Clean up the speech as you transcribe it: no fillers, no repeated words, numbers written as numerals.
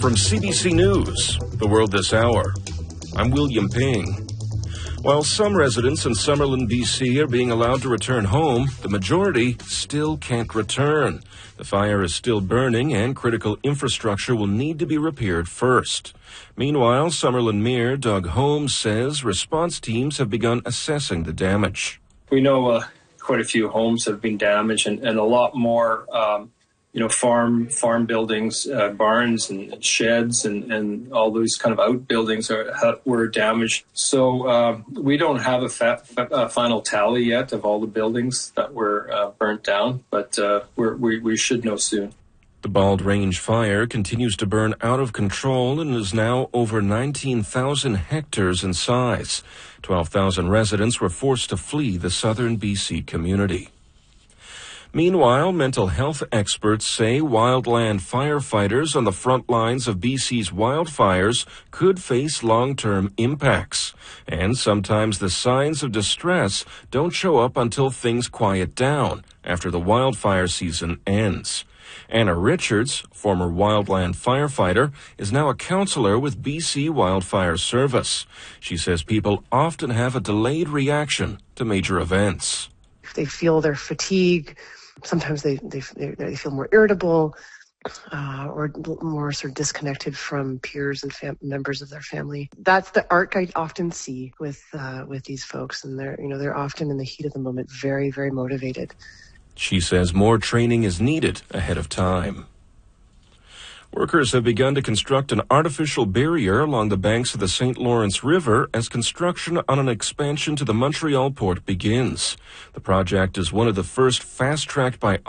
From CBC News, The World This Hour, I'm William Ping. While some residents in Summerlin, BC are being allowed to return home, the majority still can't return. The fire is still burning and critical infrastructure will need to be repaired first. Meanwhile, Summerlin Mayor Doug Holmes says response teams have begun assessing the damage. We know quite a few homes have been damaged and a lot more farm buildings, barns and sheds and all those kind of outbuildings were damaged. So we don't have a final tally yet of all the buildings that were burnt down, but we should know soon. The Bald Range fire continues to burn out of control and is now over 19,000 hectares in size. 12,000 residents were forced to flee the southern BC community. Meanwhile, mental health experts say wildland firefighters on the front lines of BC's wildfires could face long-term impacts. And sometimes the signs of distress don't show up until things quiet down after the wildfire season ends. Anna Richards, former wildland firefighter, is now a counselor with BC Wildfire Service. She says people often have a delayed reaction to major events. If they feel their fatigue, sometimes they feel more irritable or more sort of disconnected from peers and members of their family. That's the arc I often see with these folks, and they're often in the heat of the moment very, very motivated. She says more training is needed ahead of time. Workers have begun to construct an artificial barrier along the banks of the St. Lawrence River as construction on an expansion to the Montreal port begins. The project is one of the first fast-tracked by